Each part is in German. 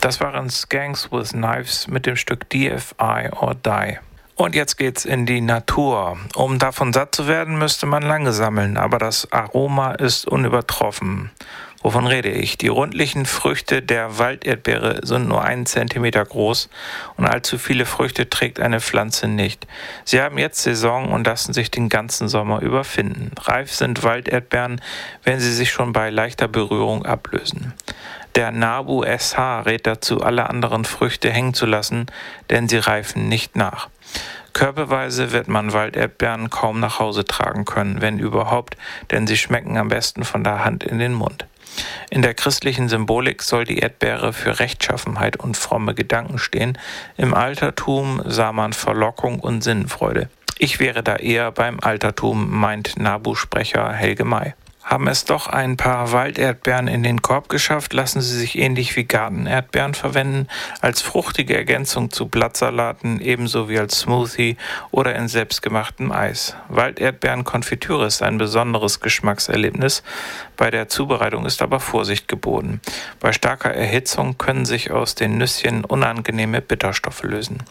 Das waren Skanks with Knives mit dem Stück DFI or Die. Und jetzt geht's in die Natur. Um davon satt zu werden, müsste man lange sammeln, aber das Aroma ist unübertroffen. Wovon rede ich? Die rundlichen Früchte der Walderdbeere sind nur 1 Zentimeter groß und allzu viele Früchte trägt eine Pflanze nicht. Sie haben jetzt Saison und lassen sich den ganzen Sommer über finden. Reif sind Walderdbeeren, wenn sie sich schon bei leichter Berührung ablösen. Der NABU SH rät dazu, alle anderen Früchte hängen zu lassen, denn sie reifen nicht nach. Körbeweise wird man Walderdbeeren kaum nach Hause tragen können, wenn überhaupt, denn sie schmecken am besten von der Hand in den Mund. In der christlichen Symbolik soll die Erdbeere für Rechtschaffenheit und fromme Gedanken stehen. Im Altertum sah man Verlockung und Sinnenfreude. Ich wäre da eher beim Altertum, meint NABU-Sprecher Helge May. Haben es doch ein paar Walderdbeeren in den Korb geschafft, lassen sie sich ähnlich wie Gartenerdbeeren verwenden, als fruchtige Ergänzung zu Blattsalaten, ebenso wie als Smoothie oder in selbstgemachtem Eis. Walderdbeerenkonfitüre ist ein besonderes Geschmackserlebnis, bei der Zubereitung ist aber Vorsicht geboten. Bei starker Erhitzung können sich aus den Nüsschen unangenehme Bitterstoffe lösen.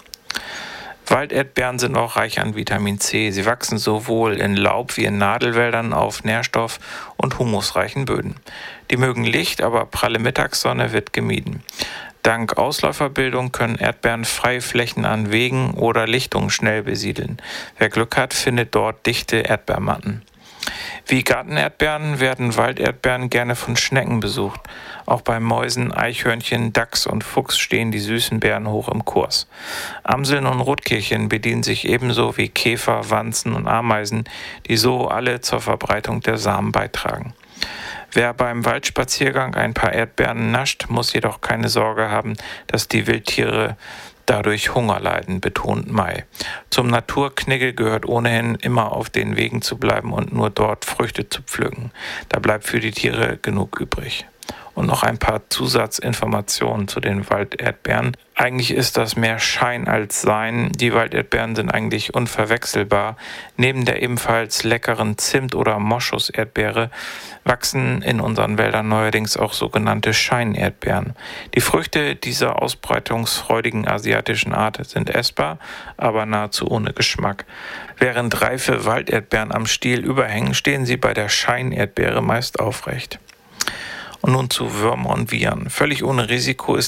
Walderdbeeren sind auch reich an Vitamin C. Sie wachsen sowohl in Laub- wie in Nadelwäldern auf nährstoff- und humusreichen Böden. Die mögen Licht, aber pralle Mittagssonne wird gemieden. Dank Ausläuferbildung können Erdbeeren freie Flächen an Wegen oder Lichtungen schnell besiedeln. Wer Glück hat, findet dort dichte Erdbeermatten. Wie Gartenerdbeeren werden Walderdbeeren gerne von Schnecken besucht. Auch bei Mäusen, Eichhörnchen, Dachs und Fuchs stehen die süßen Beeren hoch im Kurs. Amseln und Rotkehlchen bedienen sich ebenso wie Käfer, Wanzen und Ameisen, die so alle zur Verbreitung der Samen beitragen. Wer beim Waldspaziergang ein paar Erdbeeren nascht, muss jedoch keine Sorge haben, dass die Wildtiere dadurch Hunger leiden, betont May. Zum Naturknigge gehört ohnehin immer auf den Wegen zu bleiben und nur dort Früchte zu pflücken. Da bleibt für die Tiere genug übrig. Und noch ein paar Zusatzinformationen zu den Walderdbeeren. Eigentlich ist das mehr Schein als Sein. Die Walderdbeeren sind eigentlich unverwechselbar. Neben der ebenfalls leckeren Zimt- oder Moschus-Erdbeere wachsen in unseren Wäldern neuerdings auch sogenannte Scheinerdbeeren. Die Früchte dieser ausbreitungsfreudigen asiatischen Art sind essbar, aber nahezu ohne Geschmack. Während reife Walderdbeeren am Stiel überhängen, stehen sie bei der Scheinerdbeere meist aufrecht. Und nun zu Würmern und Viren. Völlig ohne Risiko ist